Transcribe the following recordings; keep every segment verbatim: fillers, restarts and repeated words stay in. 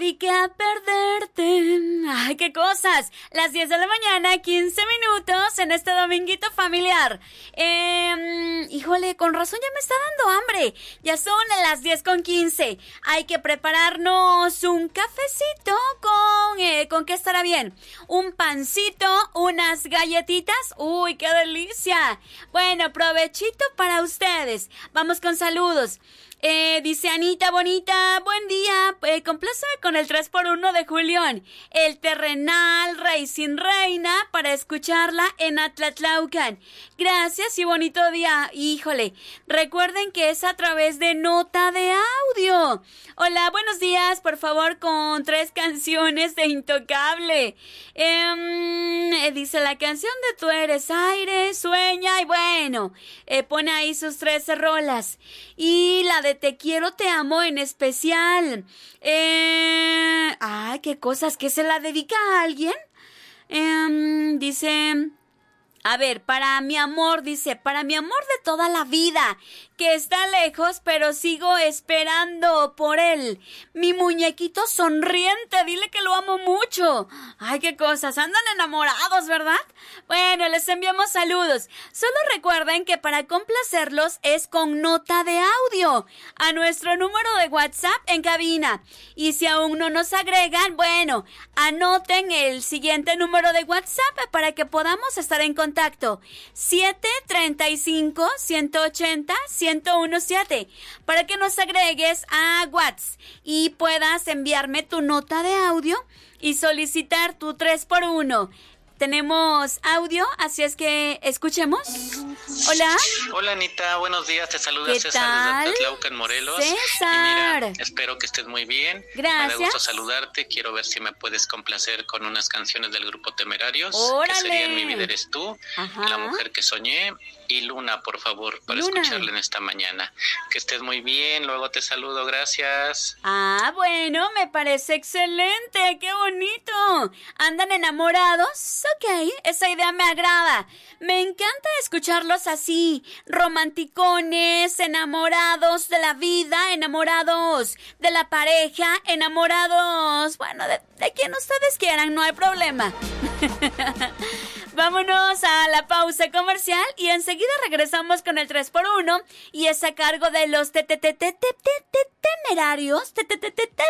dediqué a perderte. ¡Ay, qué cosas! Las diez de la mañana, quince minutos en este dominguito familiar. Eh, híjole, con razón ya me está dando hambre. Ya son las diez con quince. Hay que prepararnos un cafecito con... Eh, ¿Con qué estará bien? Un pancito, unas galletitas. ¡Uy, qué delicia! Bueno, provechito para ustedes. Vamos con saludos. Eh, dice Anita Bonita, buen día, eh, compláceme con el tres por uno de Julián, el terrenal Rey sin Reina, para escucharla en Atlatlaucan. Gracias y bonito día. Híjole, recuerden que es a través de nota de audio. Hola, buenos días, por favor, con tres canciones de Intocable. Eh, dice la canción de Tú eres aire, sueña, y bueno, eh, pone ahí sus trece rolas. Y la de Te quiero, te amo en especial. Eh, ay, qué cosas, ¿que se la dedica a alguien? Eh, dice... A ver, para mi amor, dice, para mi amor de toda la vida, que está lejos, pero sigo esperando por él. Mi muñequito sonriente, dile que lo amo mucho. Ay, qué cosas, andan enamorados, ¿verdad? Bueno, les enviamos saludos. Solo recuerden que para complacerlos es con nota de audio a nuestro número de WhatsApp en cabina. Y si aún no nos agregan, bueno, anoten el siguiente número de WhatsApp para que podamos estar en contacto. siete treinta y cinco, ciento ochenta, ciento diecisiete, para que nos agregues a WhatsApp y puedas enviarme tu nota de audio y solicitar tu tres por uno. Tenemos audio, así es que escuchemos. Hola. Hola, Anita, buenos días, te saluda ¿Qué César tal? desde Atlaucan, Morelos. César. Y mira, espero que estés muy bien. Gracias. Me da gusto saludarte, quiero ver si me puedes complacer con unas canciones del grupo Temerarios. ¡Órale! Que serían Mi vida eres tú, Ajá. La mujer que soñé y Luna, por favor, para Luna. escucharla en esta mañana. Que estés muy bien, luego te saludo, gracias. Ah, bueno, me parece excelente, qué bonito. ¿Andan enamorados? Ok, esa idea me agrada. Me encanta escucharlos así, romanticones, enamorados de la vida, enamorados de la pareja, enamorados, bueno, de, de quien ustedes quieran, no hay problema. Vámonos a la pausa comercial y enseguida regresamos con el tres por uno y es a cargo de los te te te te te te temerarios. Te te te te te.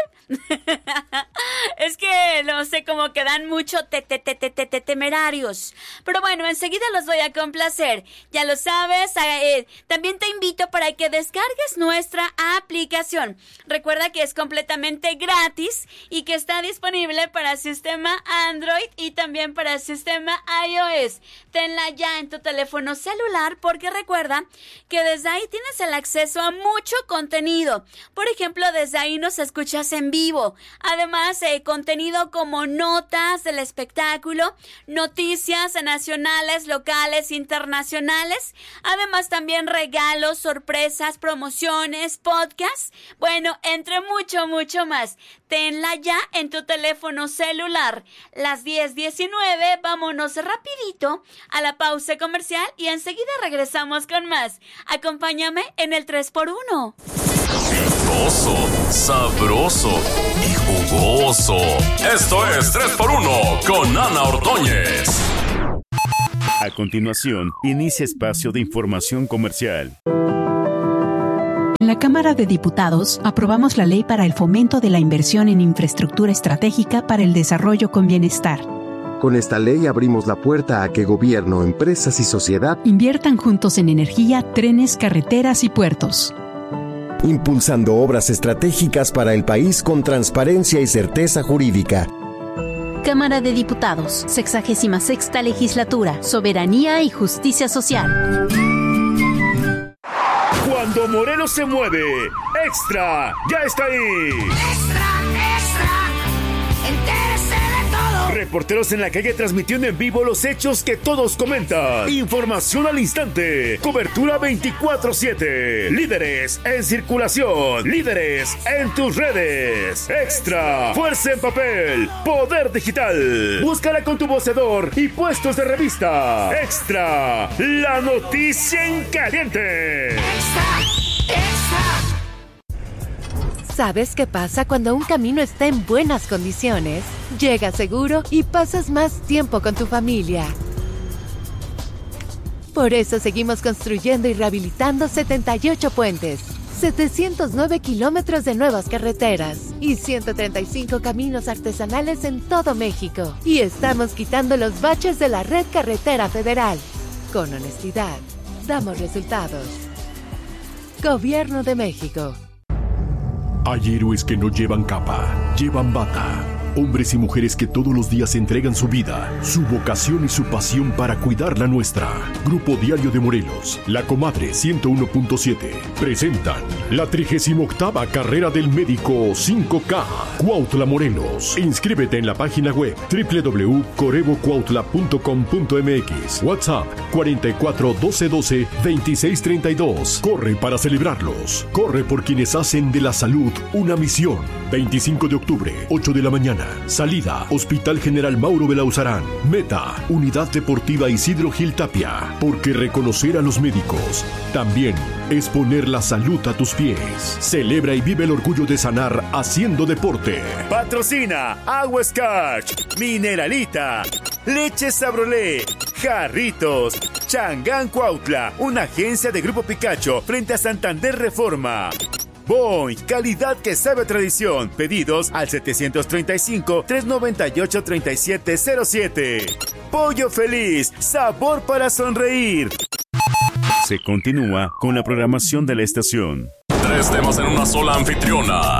Es que no sé, cómo que dan mucho te te te te te temerarios. Pero bueno, enseguida los voy a complacer. Ya lo sabes, eh, también te invito para que descargues nuestra aplicación. Recuerda que es completamente gratis y que está disponible para sistema Android y también para sistema iOS. Tenla ya en tu teléfono celular porque recuerda que desde ahí tienes el acceso a mucho contenido. Por ejemplo, desde ahí nos escuchas en vivo. Además, eh, contenido como notas del espectáculo, noticias nacionales, locales, internacionales. Además, también regalos, sorpresas, promociones, podcasts. Bueno, entre mucho, mucho más. Tenla ya en tu teléfono celular. Las diez diecinueve, vámonos rapidito a la pausa comercial y enseguida regresamos con más. Acompáñame en el tres por uno. Picoso, sabroso y jugoso. Esto es tres por uno con Ana Ordóñez. A continuación, inicia espacio de información comercial. En la Cámara de Diputados aprobamos la Ley para el Fomento de la Inversión en Infraestructura Estratégica para el Desarrollo con Bienestar. Con esta ley abrimos la puerta a que gobierno, empresas y sociedad inviertan juntos en energía, trenes, carreteras y puertos, impulsando obras estratégicas para el país con transparencia y certeza jurídica. Cámara de Diputados, sexagésima sexta Legislatura, Soberanía y Justicia Social. Cuando Morelos se mueve, Extra ya está ahí. Extra, extra, entérese de todo. Reporteros en la calle transmitiendo en vivo los hechos que todos comentan. Información al instante. Cobertura veinticuatro siete. Líderes en circulación. Líderes en tus redes. Extra. Fuerza en papel. Poder digital. Búscala con tu vocedor y puestos de revista. Extra. La noticia en caliente. Extra, extra. ¿Sabes qué pasa cuando un camino está en buenas condiciones? Llegas seguro y pasas más tiempo con tu familia. Por eso seguimos construyendo y rehabilitando setenta y ocho puentes, setecientos nueve kilómetros de nuevas carreteras y ciento treinta y cinco caminos artesanales en todo México. Y estamos quitando los baches de la red carretera federal. Con honestidad, damos resultados. Gobierno de México. Hay héroes que no llevan capa, llevan bata. Hombres y mujeres que todos los días entregan su vida, su vocación y su pasión para cuidar la nuestra. Grupo Diario de Morelos, La Comadre ciento uno punto siete, presentan la trigésima octava Carrera del Médico cinco K, Cuautla, Morelos. Inscríbete en la página web doble u doble u doble u punto corevo cuautla punto com punto m x. WhatsApp cuarenta y cuatro doce doce veintiséis treinta y dos. Corre para celebrarlos. Corre por quienes hacen de la salud una misión. veinticinco de octubre, ocho de la mañana. Salida, Hospital General Mauro Belauzarán. Meta, Unidad Deportiva Isidro Gil Tapia. Porque reconocer a los médicos también es poner la salud a tus pies. Celebra y vive el orgullo de sanar haciendo deporte. Patrocina Agua Scotch, Mineralita, Leche Sabrolé, Jarritos, Changán Cuautla, una agencia de Grupo Picacho frente a Santander Reforma. Boing, calidad que sabe a tradición. Pedidos al setecientos treinta y cinco, trescientos noventa y ocho, treinta y siete cero siete. Pollo Feliz, sabor para sonreír. Se continúa con la programación de la estación. Tres temas en una sola anfitriona.